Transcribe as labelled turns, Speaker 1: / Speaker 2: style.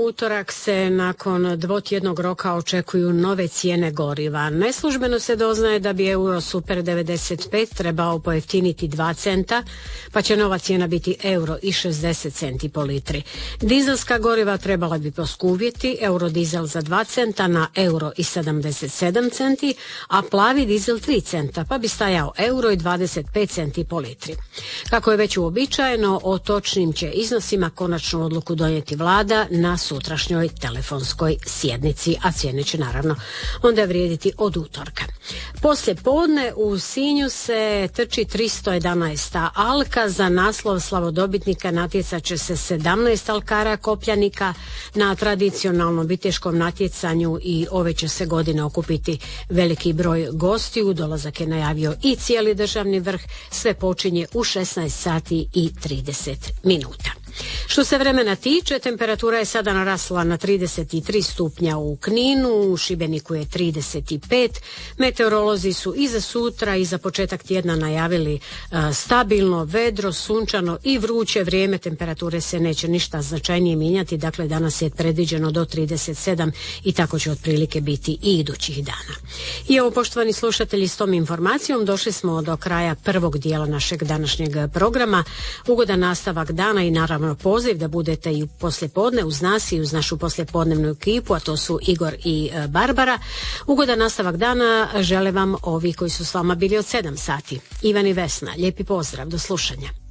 Speaker 1: utorak se nakon dvotjednog roka očekuju nove cijene goriva. Neslužbeno se doznaje da bi euro super 95 trebao pojeftiniti 2 centa, pa će nova cijena biti euro i 60 centi po litri. Dizelska goriva trebala bi poskupjeti, eurodizel za 2 centa na euro i 77 centi, a plavi dizel 3 centa, pa bi stajao euro i 25 centi po litri. Kako je već uobičajeno, o točnim će iznosima konačnu odluku donijeti vlada na sutrašnjoj telefonskoj sjednici, a cijene će naravno onda vrijediti od utorka. Poslije podne u Sinju se trči 311. alka. Za naslov slavodobitnika natjecat će se 17 alkara kopljanika. Na tradicionalnom viteškom natjecanju i ove će se godine okupiti veliki broj gostiju. Dolazak je najavio i cijeli državni vrh. Sve počinje u 16 sati i 30 minuta. Što se vremena tiče, temperatura je sada narasla na 33 stupnja u Kninu, u Šibeniku je 35. Meteorolozi su i za sutra i za početak tjedna najavili stabilno, vedro, sunčano i vruće vrijeme. Temperature se neće ništa značajnije mijenjati, dakle danas je predviđeno do 37 i tako će otprilike biti i idućih dana. I evo, poštovani slušatelji, s tom informacijom došli smo do kraja prvog dijela našeg današnjeg programa. Ugodan nastavak dana i naravno poziv da budete i poslijepodne uz nas i uz našu poslijepodnevnu ekipu, a to su Igor i Barbara. Ugodan nastavak dana žele vam ovi koji su s vama bili od 7 sati. Ivan i Vesna, lijepi pozdrav, do slušanja.